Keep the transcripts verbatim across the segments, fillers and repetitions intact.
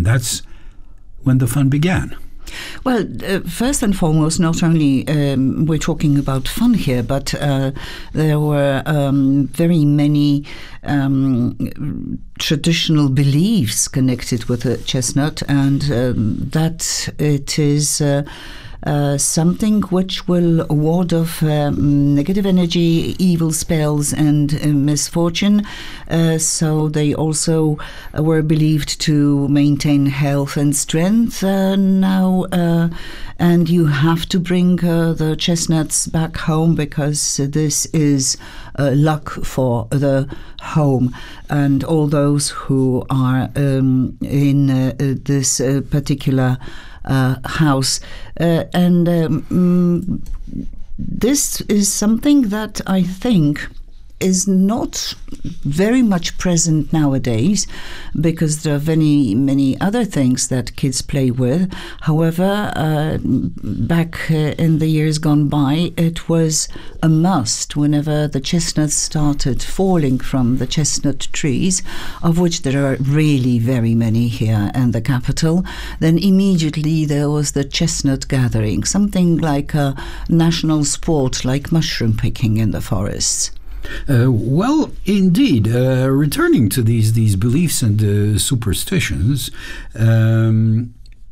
and that's when the fun began. Well, uh, first and foremost, not only um, we're talking about fun here, but uh, there were um, very many um, traditional beliefs connected with the chestnut, and um, that it is uh, uh, something which will ward off um, negative energy, evil spells, and uh, misfortune. Uh, so they also were believed to maintain health and strength. Uh, now, uh, and you have to bring uh, the chestnuts back home because this is uh, luck for the home, and all those who are um, in uh, this uh, particular uh, house. Uh, and um, mm, this is something that I think is not very much present nowadays, because there are many, many other things that kids play with. However, uh, back uh, in the years gone by, it was a must whenever the chestnuts started falling from the chestnut trees, of which there are really very many here in the capital. Then immediately there was the chestnut gathering, something like a national sport, like mushroom picking in the forests. Uh, well, indeed, uh, returning to these these beliefs and uh, superstitions, um,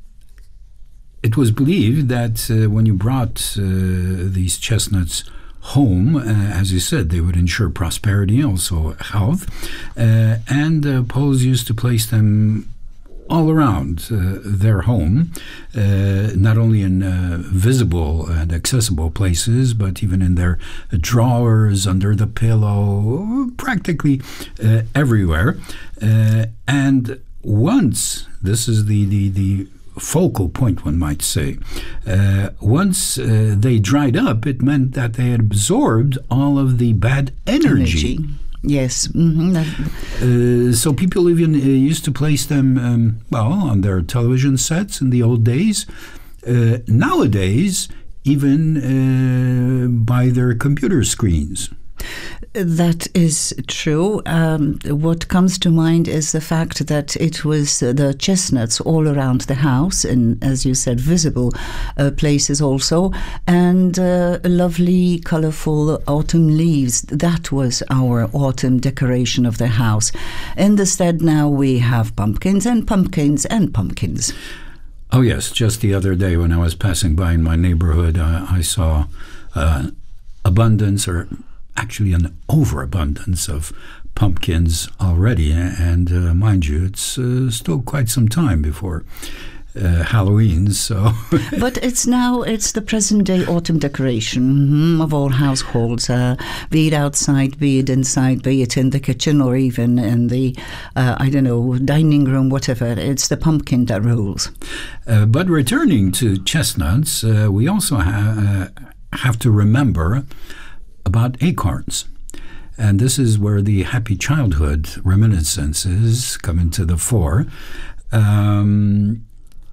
it was believed that uh, when you brought uh, these chestnuts home, uh, as you said, they would ensure prosperity, also health, uh, and uh, Poles used to place them all around uh, their home, uh, not only in uh, visible and accessible places, but even in their drawers, under the pillow, practically uh, everywhere. Uh, and once, this is the, the, the focal point, one might say, uh, once uh, they dried up, it meant that they had absorbed all of the bad energy. energy. Yes. Mm-hmm. Uh, so people even uh, used to place them, um, well, on their television sets in the old days. Uh, nowadays, even uh, by their computer screens. That is true. Um, what comes to mind is the fact that it was uh, the chestnuts all around the house, and as you said, visible uh, places also, and uh, lovely, colourful autumn leaves. That was our autumn decoration of the house. Instead, now we have pumpkins and pumpkins and pumpkins. Oh yes, just the other day when I was passing by in my neighborhood, uh, I saw uh, abundance, or actually an overabundance of pumpkins already, and uh, mind you, it's uh, still quite some time before uh, Halloween. So, but it's now it's the present day autumn decoration mm-hmm, of all households, uh, be it outside, be it inside, be it in the kitchen, or even in the uh, I don't know, dining room, whatever. It's the pumpkin that rules. Uh, but returning to chestnuts, uh, we also ha- uh, have to remember about acorns. And this is where the happy childhood reminiscences come into the fore. Um,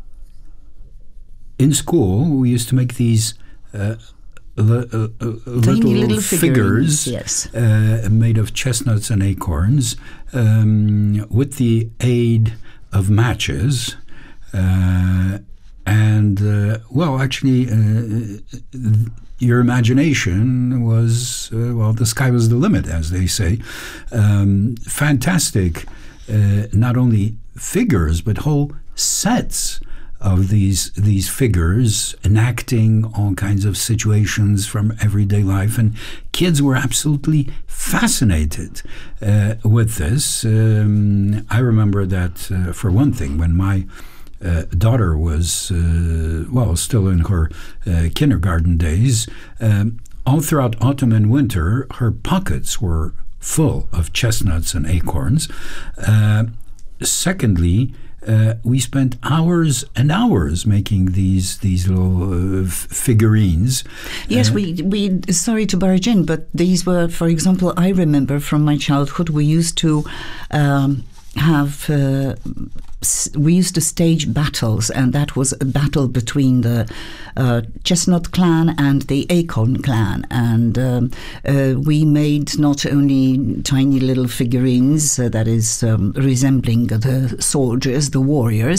in school, we used to make these uh, li- uh, uh, little, little figures, yes. uh, made of chestnuts and acorns, um, with the aid of matches. Uh, and, uh, well, actually, uh, th- your imagination was, uh, well, the sky was the limit, as they say. Um, fantastic, uh, not only figures, but whole sets of these these figures enacting all kinds of situations from everyday life. And kids were absolutely fascinated uh, with this. Um, I remember that, uh, for one thing, when my Uh, daughter was, uh, well, still in her uh, kindergarten days, um, all throughout autumn and winter, her pockets were full of chestnuts and acorns. Uh, secondly, uh, we spent hours and hours making these these little uh, f- figurines. Yes, uh, we we. Sorry to barge in, but these were, for example, I remember from my childhood, we used to um, have. Uh, We used to stage battles, and that was a battle between the uh, Chestnut clan and the Acorn clan. And um, uh, we made not only tiny little figurines, uh, that is um, resembling the soldiers, the warriors,